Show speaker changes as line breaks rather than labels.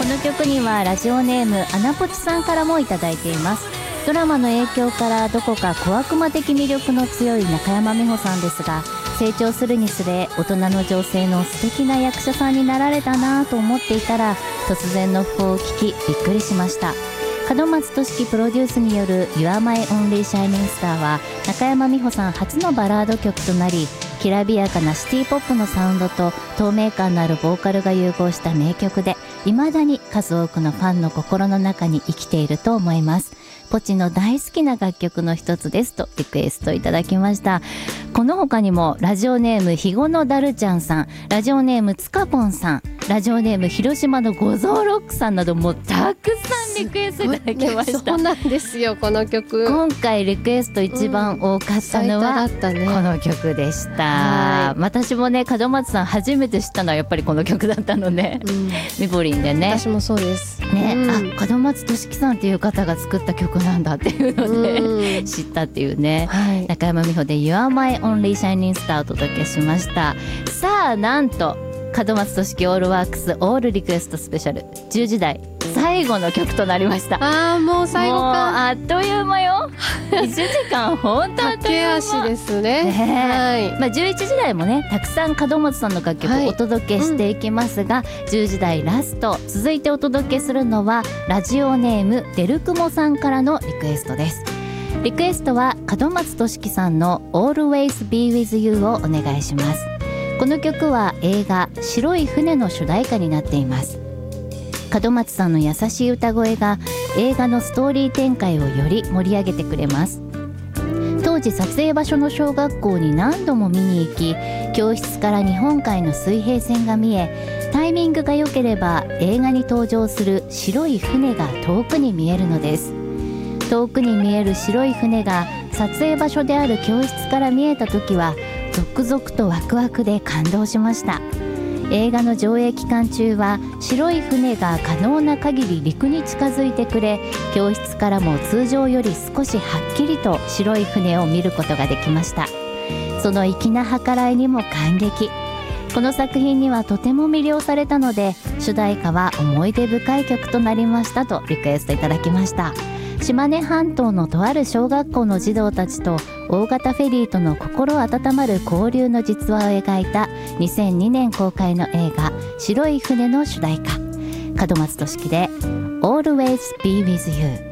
の曲にはラジオネームアナポチさんからもいただいています。ドラマの影響からどこか小悪魔的魅力の強い中山美穂さんですが、成長するにつれ大人の女性の素敵な役者さんになられたなと思っていたら、突然の訃報を聞きびっくりしました。門松俊樹プロデュースによる You're My Only Shining Star は中山美穂さん初のバラード曲となり、きらびやかなシティポップのサウンドと透明感のあるボーカルが融合した名曲で、未だに数多くのファンの心の中に生きていると思います。ポチの大好きな楽曲の一つですとリクエストいただきました。この他にもラジオネームひごのだるちゃんさん、ラジオネームつかぽんさん、ラジオネーム広島のごぞうロックさんなどもたくさんリクエストいただきました。
そうなんですよ、この曲。
今回リクエスト一番多かったのは、この曲でした。私もね、門松さん初めて知ったのはやっぱりこの曲だったので、みぼりんでね。
私もそうです
ね、門松俊樹さんっていう方が作った曲なんだっていうので、知ったっていうね、中山美穂で You're My Only Shining Star をお届けしました。さあ、なんと門松俊樹オールワークスオールリクエストスペシャル10時台最後の曲となりました。
もう最後か。
もうあっという間よ1時間本当あっという間。
駆け足ですね。
11時台もね、たくさん門松さんの楽曲をお届けしていきますが、10時台ラスト、続いてお届けするのはラジオネームデルクモさんからのリクエストです。リクエストは門松俊樹さんの Always Be With You をお願いします。この曲は映画白い船の主題歌になっています。門松さんの優しい歌声が映画のストーリー展開をより盛り上げてくれます。当時撮影場所の小学校に何度も見に行き、教室から日本海の水平線が見え、タイミングが良ければ映画に登場する白い船が遠くに見えるのです。遠くに見える白い船が撮影場所である教室から見えた時は続々とワクワクで感動しました。映画の上映期間中は白い船が可能な限り陸に近づいてくれ、教室からも通常より少しはっきりと白い船を見ることができました。その粋な計らいにも感激。この作品にはとても魅了されたので、主題歌は思い出深い曲となりましたとリクエストいただきました。島根半島のとある小学校の児童たちと大型フェリーとの心温まる交流の実話を描いた2002年公開の映画白い船の主題歌、門松俊樹で Always Be With You。